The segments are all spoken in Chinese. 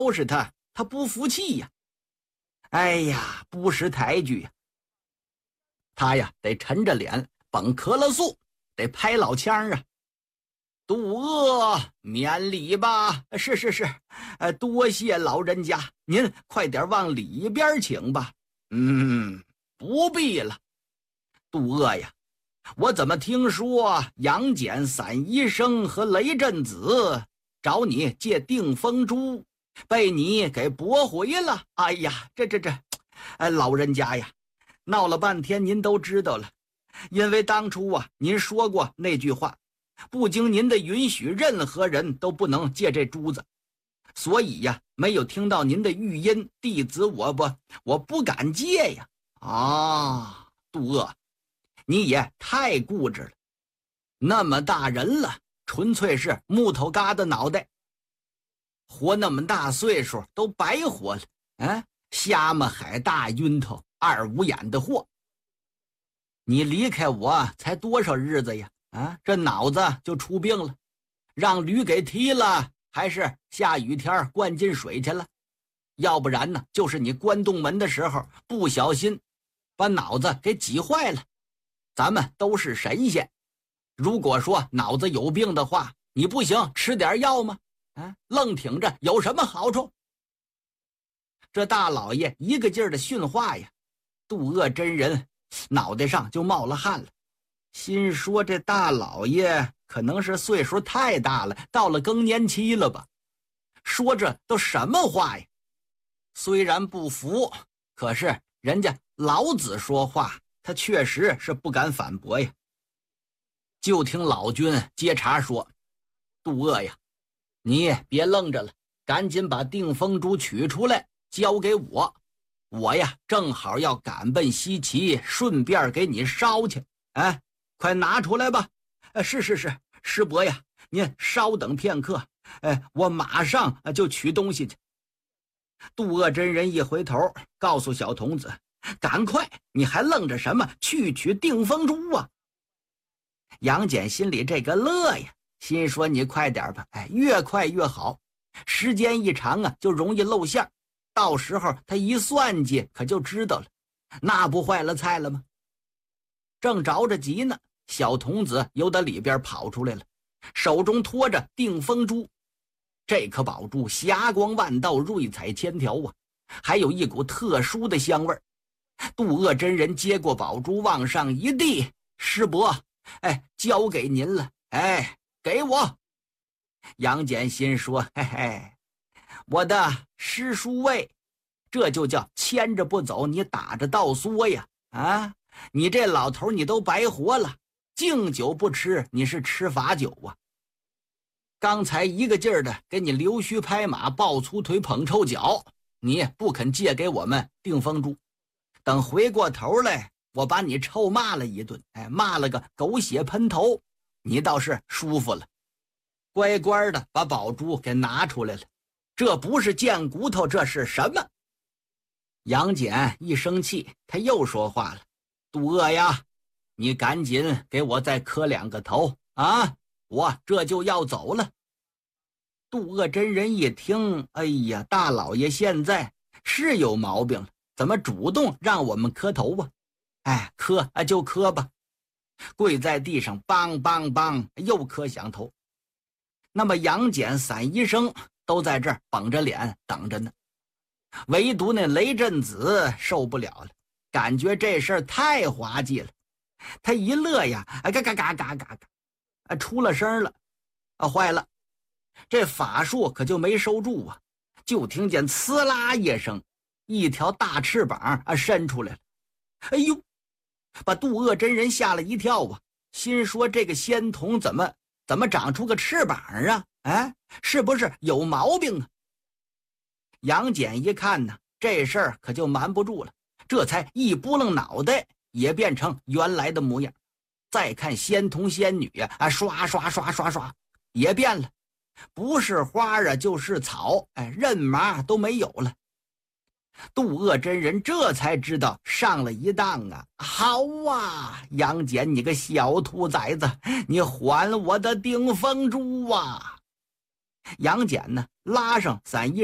拾他，他不服气呀。哎呀，不识抬举呀。他呀得沉着脸绷咳了素，得拍老腔啊。杜鄂免礼吧。是，多谢老人家，您快点往里边请吧。不必了。杜鄂呀，我怎么听说杨戬、散医生和雷震子找你借定风珠，被你给驳回了？哎呀，老人家呀，闹了半天您都知道了。因为当初啊，您说过那句话，不经您的允许，任何人都不能借这珠子，所以呀，没有听到您的玉音，弟子我不敢借呀。杜鄂，你也太固执了，那么大人了，纯粹是木头疙瘩脑袋，活那么大岁数都白活了。瞎么海大晕头二五眼的货。你离开我才多少日子呀？这脑子就出病了，让驴给踢了，还是下雨天灌进水去了？要不然呢，就是你关洞门的时候不小心把脑子给挤坏了。咱们都是神仙，如果说脑子有病的话，你不行吃点药吗？愣挺着有什么好处？这大老爷一个劲儿的训话呀，杜鄂真人脑袋上就冒了汗了，心说这大老爷可能是岁数太大了，到了更年期了吧？说这都什么话呀？虽然不服，可是人家老子说话，他确实是不敢反驳呀。就听老君接茬说：“杜鄂呀，你别愣着了，赶紧把定风珠取出来交给我。我呀正好要赶奔西岐，顺便给你烧去。快拿出来吧。”是，师伯呀，您稍等片刻，我马上就取东西去。杜鄂真人一回头告诉小童子：“赶快，你还愣着什么？去取定风珠啊！”杨戬心里这个乐呀，心说你快点吧，越快越好，时间一长啊就容易露馅，到时候他一算计可就知道了，那不坏了菜了吗？正着着急呢，小童子由得里边跑出来了，手中托着定风珠。这颗宝珠霞光万道，瑞彩千条啊，还有一股特殊的香味。杜鄂真人接过宝珠往上一递：“师伯，交给您了，给我。”杨戬心说：“我的师叔位，这就叫牵着不走，你打着倒缩呀！你这老头你都白活了，敬酒不吃，你是吃罚酒啊！刚才一个劲儿的给你溜须拍马，抱粗腿，捧臭脚，你不肯借给我们定风珠，等回过头来，我把你臭骂了一顿，骂了个狗血喷头，你倒是舒服了，乖乖的把宝珠给拿出来了。这不是贱骨头，这是什么？杨戬一生气，他又说话了：“杜鄂呀，你赶紧给我再磕2个头啊！我这就要走了。”杜鄂真人一听，哎呀，大老爷现在是有毛病了，怎么主动让我们磕头啊？磕就磕吧。跪在地上梆梆梆又磕响头。那么杨戬、散医生都在这儿绷着脸等着呢，唯独那雷震子受不了了，感觉这事儿太滑稽了。他一乐呀，嘎嘎嘎嘎嘎嘎，出了声了。坏了，这法术可就没收住啊！就听见呲啦一声，一条大翅膀伸出来了。哎呦，把杜鄂真人吓了一跳啊！心说这个仙童怎么长出个翅膀啊？是不是有毛病啊？杨戬一看呢，这事儿可就瞒不住了，这才一拨楞脑袋，也变成原来的模样。再看仙童仙女刷刷刷刷刷也变了，不是花就是草，刃麻都没有了。杜鄂真人这才知道上了一当啊！好啊，杨戬你个小兔崽子，你还我的定风珠啊！杨戬呢，拉上散医生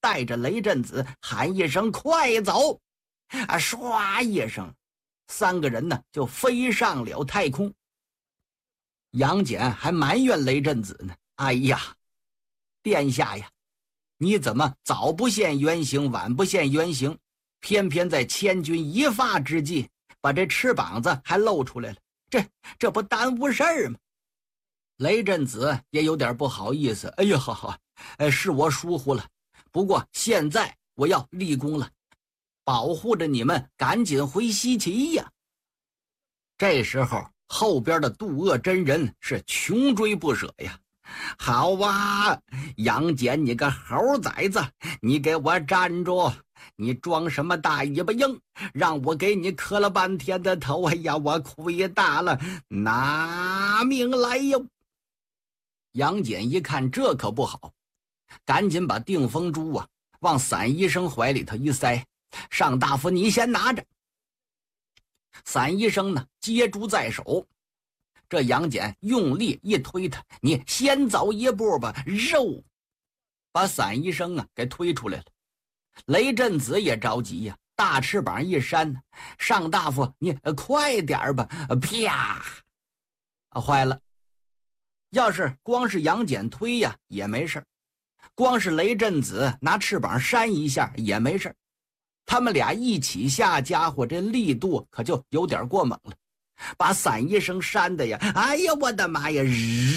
带着雷震子喊一声快走，唰一声，3个人呢就飞上了太空。杨戬还埋怨雷震子呢，哎呀，殿下呀，你怎么早不现原形，晚不现原形，偏偏在千钧一发之际把这翅膀子还露出来了，这不耽误事儿吗？雷震子也有点不好意思，哎呀，好，是我疏忽了，不过现在我要立功了，保护着你们赶紧回西岐呀。这时候后边的渡恶真人是穷追不舍呀，好啊，杨戬你个猴崽子，你给我站住，你装什么大尾巴鹰，让我给你磕了半天的头，哎呀，我亏大了，拿命来哟！杨戬一看这可不好，赶紧把定风珠往散医生怀里头一塞，上大夫你先拿着。散医生呢接住在手，这杨戬用力一推他，你先走一步吧，肉把散医生给推出来了。雷震子也着急呀，大翅膀一扇，上大夫你快点吧，啪，坏了，要是光是杨戬推呀也没事，光是雷震子拿翅膀扇一下也没事，他们俩一起下家伙，这力度可就有点过猛了，把散医生扇的呀，哎呀我的妈呀，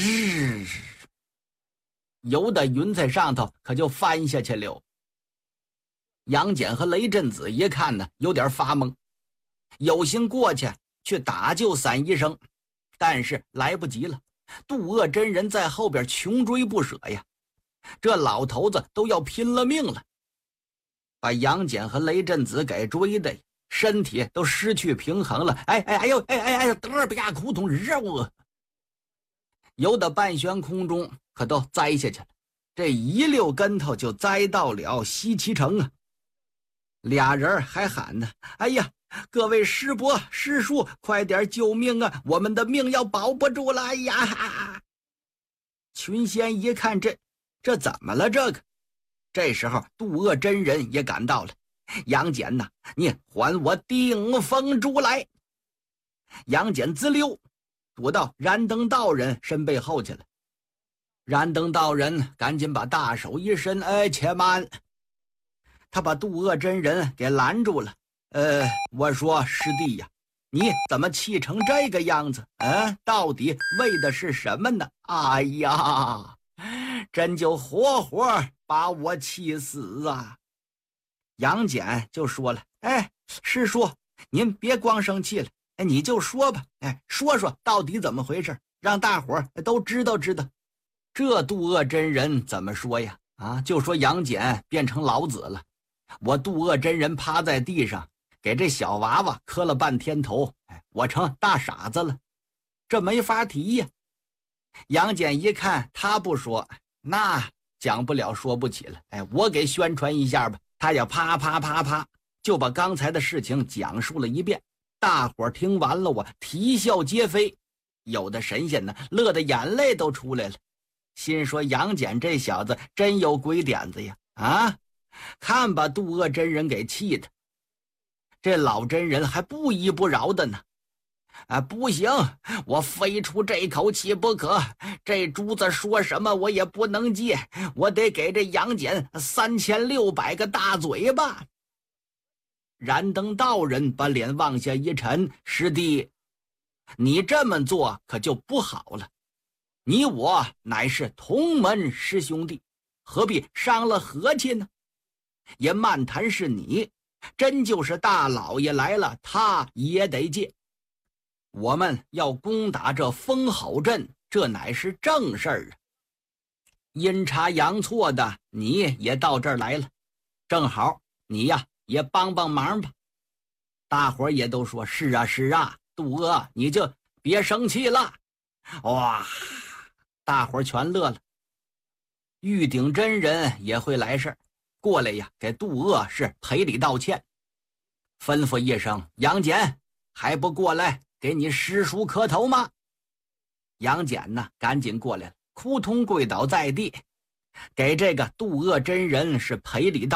游到云彩上头可就翻下去了。杨戬和雷震子一看呢有点发懵，有心过去打救散医生，但是来不及了，渡恶真人在后边穷追不舍呀，这老头子都要拼了命了，把杨戬和雷震子给追的身体都失去平衡了，哎呦德尔比亚苦痛肉，游到半悬空中可都栽下去了，这一溜跟头就栽到了西岐城啊。俩人还喊呢，哎呀，各位师伯师叔，快点救命啊，我们的命要保不住了，哎呀！群仙一看这怎么了这个？这时候渡恶真人也赶到了，杨戬呐，你还我定风珠来！杨戬滋溜躲到燃灯道人身背后去了。燃灯道人赶紧把大手一伸，且慢！他把渡恶真人给拦住了。我说师弟呀，你怎么气成这个样子？到底为的是什么呢？哎呀，真就活活把我气死啊！杨戬就说了，师叔您别光生气了，你就说吧，说说到底怎么回事，让大伙儿都知道。这渡恶真人怎么说呀？就说杨戬变成老子了，我渡恶真人趴在地上给这小娃娃磕了半天头，我成大傻子了，这没法提呀。杨戬一看他不说，那讲不了说不起了，我给宣传一下吧。他也啪就把刚才的事情讲述了一遍。大伙儿听完了，我啼笑皆非，有的神仙呢乐得眼泪都出来了，心说杨戬这小子真有鬼点子呀！看把渡恶真人给气的，这老真人还不依不饶的呢。不行，我非出这口气不可，这珠子说什么我也不能接，我得给这杨戬3600个大嘴巴。燃灯道人把脸往下一沉，师弟，你这么做可就不好了，你我乃是同门师兄弟，何必伤了和气呢？也漫谈是你，真就是大老爷来了，他也得借。我们要攻打这封侯镇，这乃是正事儿啊！阴差阳错的，你也到这儿来了，正好你呀也帮帮忙吧。大伙儿也都说是啊，渡恶你就别生气了。哇，大伙儿全乐了。玉鼎真人也会来事儿，过来呀给渡恶是赔礼道歉，吩咐一声，杨戬还不过来给你师叔磕头吗？杨戬呢赶紧过来了，扑通跪倒在地， 给这个渡恶真人是赔礼道